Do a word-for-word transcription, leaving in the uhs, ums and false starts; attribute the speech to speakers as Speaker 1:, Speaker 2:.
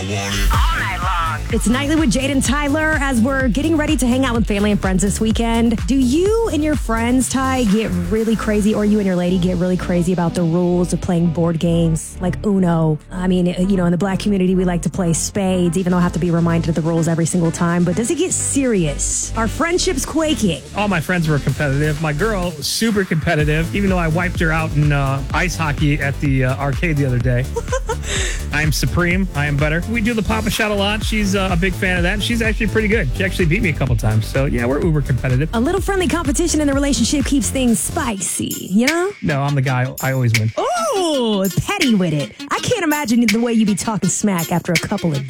Speaker 1: All night long.
Speaker 2: It's Nightly with Jade and Tyler as we're getting ready to hang out with family and friends this weekend. Do you and your friends, Ty, get really crazy, or you and your lady get really crazy about the rules of playing board games like Uno? I mean, you know, in the black community, we like to play spades, even though I have to be reminded of the rules every single time. But does it get serious? Are friendships quaking?
Speaker 3: All my friends were competitive. My girl was super competitive, even though I wiped her out in uh, ice hockey at the uh, arcade the other day. I am supreme. I am better. We do the Papa Shot a lot. She's uh, a big fan of that. And she's actually pretty good. She actually beat me a couple times. So, yeah, we're uber competitive.
Speaker 2: A little friendly competition in the relationship keeps things spicy, you know?
Speaker 3: No, I'm the guy. I always win.
Speaker 2: Oh, petty with it. I can't imagine the way you be talking smack after a couple of